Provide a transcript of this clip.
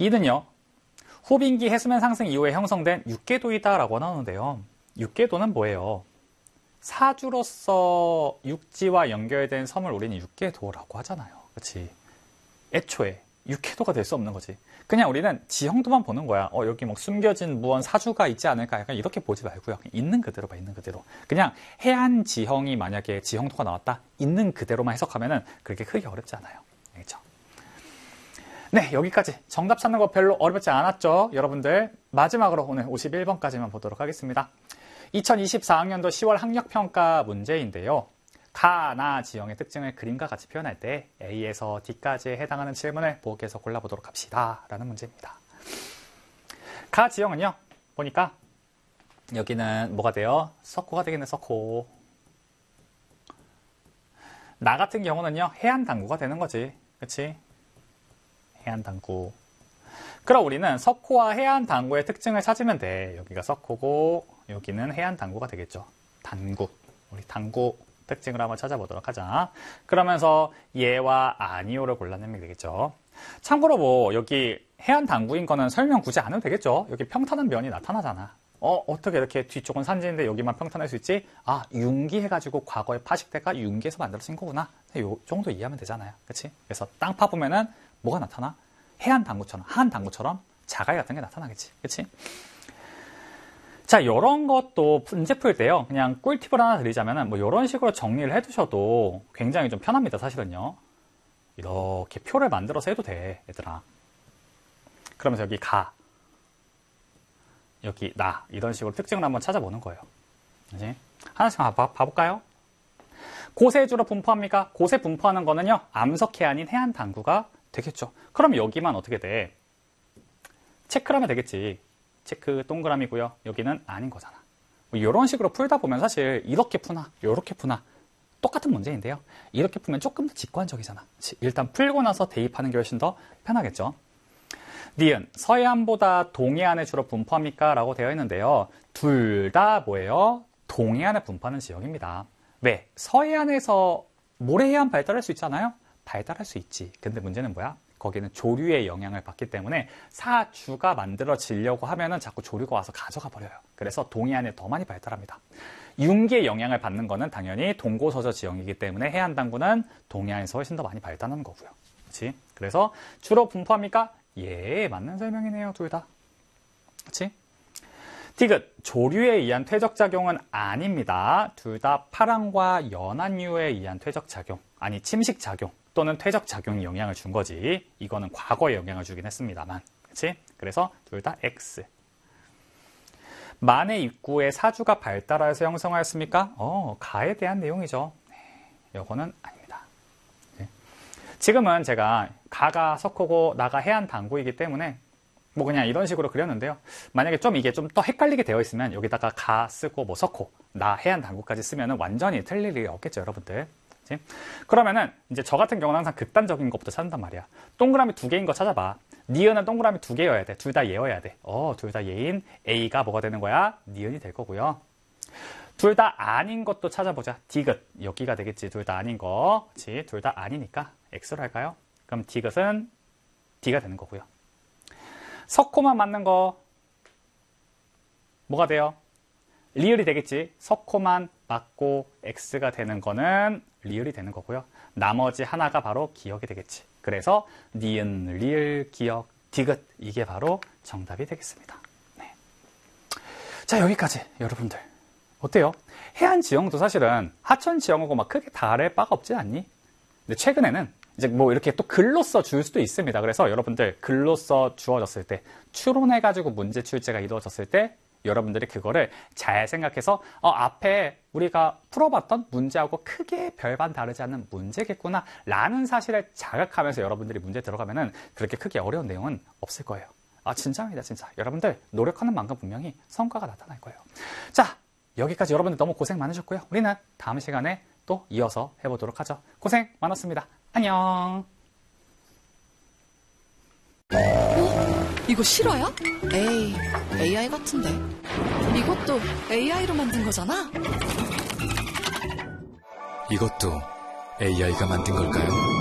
2는요. 후빈기 해수면 상승 이후에 형성된 육계도이다라고 나오는데요. 육계도는 뭐예요? 사주로서 육지와 연결된 섬을 우리는 육계도라고 하잖아요. 그렇지? 애초에 육계도가 될 수 없는 거지. 그냥 우리는 지형도만 보는 거야. 여기 뭐 숨겨진 무언 사주가 있지 않을까? 약간 이렇게 보지 말고요. 있는 그대로 봐, 있는 그대로. 그냥 해안 지형이 만약에 지형도가 나왔다? 있는 그대로만 해석하면은 그렇게 크게 어렵지 않아요. 알겠죠? 네, 여기까지. 정답 찾는 거 별로 어렵지 않았죠? 여러분들. 마지막으로 오늘 51번까지만 보도록 하겠습니다. 2024학년도 10월 학력평가 문제인데요. 가, 나 지형의 특징을 그림과 같이 표현할 때 A에서 D까지에 해당하는 질문을 보기에서 골라보도록 합시다. 라는 문제입니다. 가 지형은요. 보니까 여기는 뭐가 돼요? 석호가 되겠네, 석호. 나 같은 경우는요. 해안당구가 되는 거지. 그치? 해안당구. 그럼 우리는 석호와 해안당구의 특징을 찾으면 돼. 여기가 석호고 여기는 해안당구가 되겠죠. 단구. 우리 당구 특징을 한번 찾아보도록 하자. 그러면서 예와 아니오를 골라내면 되겠죠. 참고로 뭐 여기 해안당구인 거는 설명 굳이 안 해도 되겠죠. 여기 평탄한 면이 나타나잖아. 어떻게 이렇게 뒤쪽은 산지인데 여기만 평탄할 수 있지? 융기해가지고 과거에 파식대가 융기해서 만들어진 거구나. 요 정도 이해하면 되잖아요. 그치? 그래서 땅 파보면은 뭐가 나타나? 해안당구처럼, 하안당구처럼 자갈 같은 게 나타나겠지. 그치? 자, 이런 것도 문제 풀 때요. 그냥 꿀팁을 하나 드리자면은 뭐 이런 식으로 정리를 해두셔도 굉장히 좀 편합니다. 사실은요. 이렇게 표를 만들어서 해도 돼, 얘들아. 그러면서 여기 가, 여기 나 이런 식으로 특징을 한번 찾아보는 거예요. 그치? 하나씩 봐볼까요? 곳에 주로 분포합니까? 곳에 분포하는 거는요. 암석해 아닌 해안당구가 되겠죠. 그럼 여기만 어떻게 돼? 체크를 하면 되겠지. 체크 동그라미고요. 여기는 아닌 거잖아. 뭐 이런 식으로 풀다 보면 사실 이렇게 푸나 이렇게 푸나 똑같은 문제인데요. 이렇게 풀면 조금 더 직관적이잖아. 일단 풀고 나서 대입하는 게 훨씬 더 편하겠죠. 니은 서해안보다 동해안에 주로 분포합니까? 라고 되어 있는데요. 둘 다 뭐예요? 동해안에 분포하는 지역입니다. 왜? 서해안에서 모래해안 발달할 수 있잖아요. 발달할 수 있지. 근데 문제는 뭐야? 거기는 조류의 영향을 받기 때문에 사주가 만들어지려고 하면은 자꾸 조류가 와서 가져가 버려요. 그래서 동해안에 더 많이 발달합니다. 융기의 영향을 받는 거는 당연히 동고서저 지형이기 때문에 해안당구는 동해안에서 훨씬 더 많이 발달하는 거고요. 그렇지? 그래서 주로 분포합니까? 예, 맞는 설명이네요. 둘 다. 그렇지? 디귿, 조류에 의한 퇴적작용은 아닙니다. 둘 다 파랑과 연안류에 의한 퇴적작용, 아니 침식작용 또는 퇴적작용이 영향을 준 거지. 이거는 과거에 영향을 주긴 했습니다만. 그치? 그래서 둘 다 X. 만해 입구에 사주가 발달하여서 형성하였습니까? 가에 대한 내용이죠. 이거는 아닙니다. 지금은 제가 가가 석호고 나가 해안당구이기 때문에 뭐 그냥 이런 식으로 그렸는데요. 만약에 좀 이게 좀 더 헷갈리게 되어 있으면 여기다가 가 쓰고 뭐 석호, 나 해안당구까지 쓰면은 완전히 틀릴 일이 없겠죠, 여러분들. 그치? 그러면은 이제 저 같은 경우는 항상 극단적인 것부터 찾는단 말이야. 동그라미 2개인 거 찾아봐. 니은은 동그라미 2개여야 돼. 둘 다 예여야 돼. 둘 다 예인 A가 뭐가 되는 거야? 니은이 될 거고요. 둘 다 아닌 것도 찾아보자. 디귿. 여기가 되겠지. 둘 다 아닌 거. 그치? 둘 다 아니니까 X로 할까요? 그럼 디귿은 D가 되는 거고요. 석호만 맞는 거 뭐가 돼요? 리을이 되겠지. 석호만 맞고 X가 되는 거는 리을이 되는 거고요. 나머지 하나가 바로 기역이 되겠지. 그래서 니은, 리을, 기역, 디귿 이게 바로 정답이 되겠습니다. 네. 자, 여기까지 여러분들 어때요? 해안 지형도 사실은 하천 지형하고 막 크게 다를 바가 없지 않니? 근데 최근에는 이제 뭐 이렇게 또 글로써 줄 수도 있습니다. 그래서 여러분들 글로써 주어졌을 때 추론해가지고 문제 출제가 이루어졌을 때 여러분들이 그거를 잘 생각해서 앞에 우리가 풀어봤던 문제하고 크게 별반 다르지 않는 문제겠구나 라는 사실을 자각하면서 여러분들이 문제 들어가면은 그렇게 크게 어려운 내용은 없을 거예요. 진짜입니다. 진짜. 여러분들 노력하는 만큼 분명히 성과가 나타날 거예요. 자, 여기까지 여러분들 너무 고생 많으셨고요. 우리는 다음 시간에 또 이어서 해보도록 하죠. 고생 많았습니다. 안녕. 이거 실화야? 에이, AI 같은데. 이것도 AI로 만든 거잖아? 이것도 AI가 만든 걸까요?